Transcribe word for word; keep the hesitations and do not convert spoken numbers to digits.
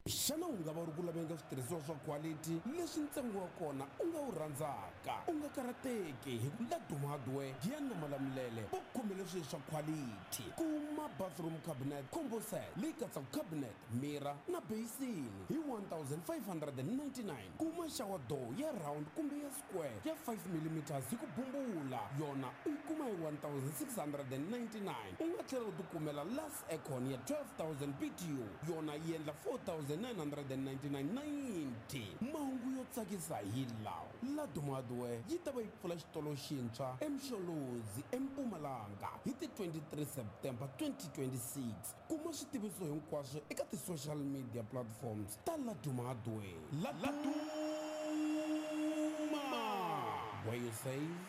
xana u nga va ri ku laveni switirhisiwa swa quality leswi ntsengo wa kona u nga wu rhandzaka u nga karhateki hi ku Laduma Hardware ya namalamulele va khomele swilo swa quality. Kuma bathroom cabinet combo set leyi katsaka cabinet, mirror na basin hi one thousand five hundred ninety-nine. Kuma shower door ya round kumbe ya square ya five millimeters hi ku bumbula yona u yi kuma hi one thousand six hundred ninety-nine. U nga tlhela u tikumela Lux aircon ya twelve thousand B T U yona yi endla four thousand nine hundred ninety-nine ninety. Mahungu yo tsakisa hi lawa. Laduma Hardware yi ta va yi pfula xitolo xintshwa eMsholozi eMpumalanga hi ti twenty-three September twenty twenty-six. Kuma switiviso hinkwaswo eka ti social media platforms ta Laduma Hardware. Laduma, where you say